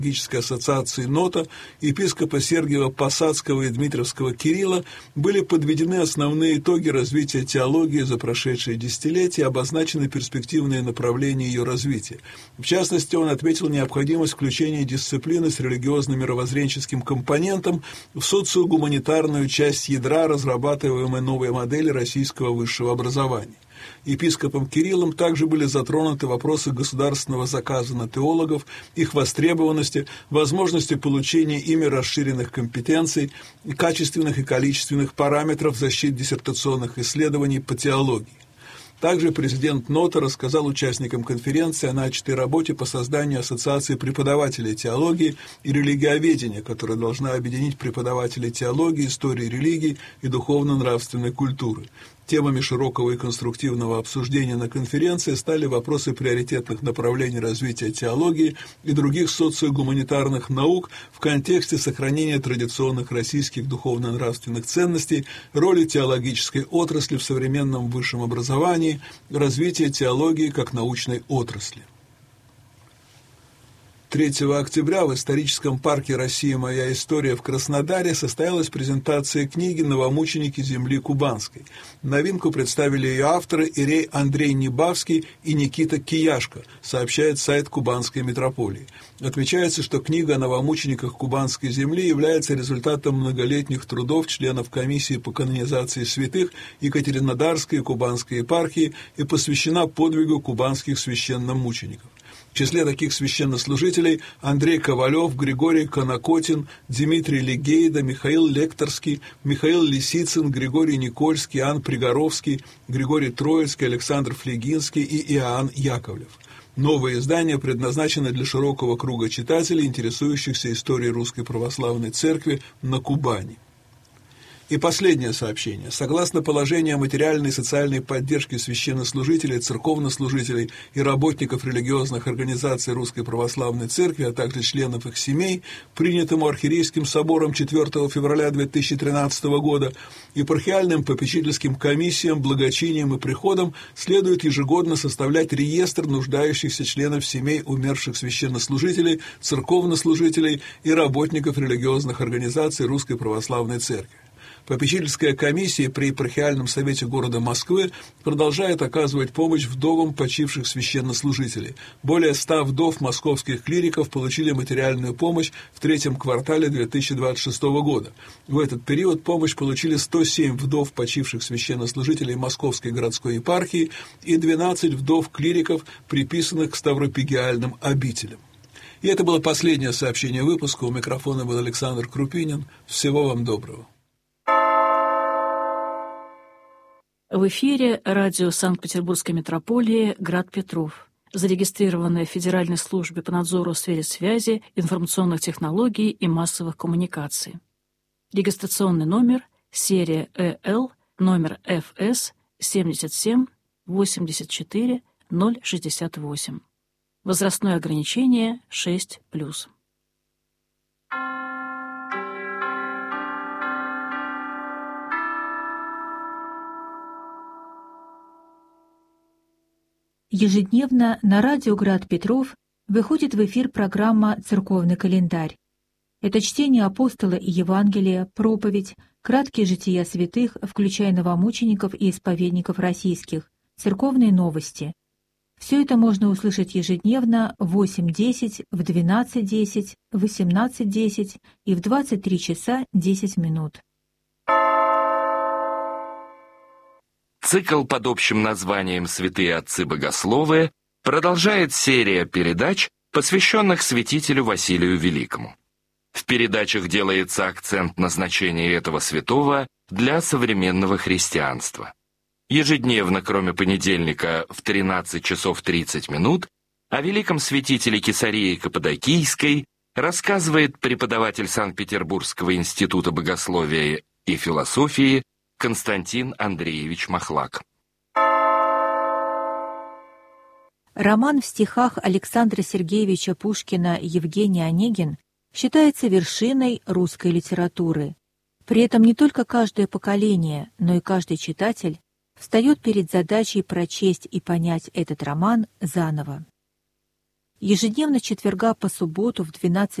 ассоциации НОТА, епископа Сергиева Посадского и Дмитровского Кирилла были подведены основные итоги развития теологии за прошедшие десятилетия и обозначены перспективные направления ее развития. В частности, он отметил необходимость включения дисциплины с религиозно-мировоззренческим компонентом в социогуманитарную часть ядра разрабатываемой новой модели российского высшего образования. Епископом Кириллом также были затронуты вопросы государственного заказа на теологов, их востребованности, возможности получения ими расширенных компетенций, качественных и количественных параметров защиты диссертационных исследований по теологии. Также президент НОТА рассказал участникам конференции о начатой работе по созданию Ассоциации преподавателей теологии и религиоведения, которая должна объединить преподавателей теологии, истории религии и духовно-нравственной культуры. Темами широкого и конструктивного обсуждения на конференции стали вопросы приоритетных направлений развития теологии и других социогуманитарных наук в контексте сохранения традиционных российских духовно-нравственных ценностей, роли теологической отрасли в современном высшем образовании, развития теологии как научной отрасли. 3 октября в историческом парке «Россия. Моя история» в Краснодаре состоялась презентация книги «Новомученики земли Кубанской». Новинку представили ее авторы иерей Андрей Небавский и Никита Кияшко, сообщает сайт Кубанской митрополии. Отмечается, что книга о новомучениках Кубанской земли является результатом многолетних трудов членов комиссии по канонизации святых Екатеринодарской и Кубанской епархии и посвящена подвигу кубанских священномучеников. В числе таких священнослужителей Андрей Ковалев, Григорий Конокотин, Дмитрий Легейда, Михаил Лекторский, Михаил Лисицын, Григорий Никольский, Иоанн Пригоровский, Григорий Троицкий, Александр Флегинский и Иоанн Яковлев. Новое издание предназначено для широкого круга читателей, интересующихся историей Русской Православной Церкви на Кубани. И последнее сообщение. Согласно положению о материальной и социальной поддержке священнослужителей, церковнослужителей и работников религиозных организаций Русской Православной Церкви, а также членов их семей, принятому Архиерейским собором 4 февраля 2013 года, епархиальным попечительским комиссиям, благочиниям и приходам следует ежегодно составлять реестр нуждающихся членов семей умерших священнослужителей, церковнослужителей и работников религиозных организаций Русской Православной Церкви. Попечительская комиссия при епархиальном совете города Москвы продолжает оказывать помощь вдовам почивших священнослужителей. Более 100 вдов московских клириков получили материальную помощь в третьем квартале 2026 года. В этот период помощь получили 107 вдов почивших священнослужителей Московской городской епархии и 12 вдов-клириков, приписанных к ставропигиальным обителям. И это было последнее сообщение выпуска. У микрофона был Александр Крупинин. Всего вам доброго. В эфире радио Санкт-Петербургской митрополии «Град Петров», зарегистрированное в Федеральной службе по надзору в сфере связи, информационных технологий и массовых коммуникаций. Регистрационный номер, серия ЭЛ, номер ФС 77 84 068. Возрастное ограничение 6+. Ежедневно на радио «Град Петров» выходит в эфир программа «Церковный календарь». Это чтение апостола и Евангелия, проповедь, краткие жития святых, включая новомучеников и исповедников российских, церковные новости. Все это можно услышать ежедневно в 8:10, в 12:10, в 18:10 и в 23 часа 10 минут. Цикл под общим названием «Святые отцы-богословы» продолжает серия передач, посвященных святителю Василию Великому. В передачах делается акцент на значении этого святого для современного христианства. Ежедневно, кроме понедельника, в 13 часов 30 минут, о великом святителе Кесарии Каппадокийской рассказывает преподаватель Санкт-Петербургского института богословия и философии Константин Андреевич Махлак. Роман в стихах Александра Сергеевича Пушкина «Евгений Онегин» считается вершиной русской литературы. При этом не только каждое поколение, но и каждый читатель встает перед задачей прочесть и понять этот роман заново. Ежедневно с четверга по субботу в 12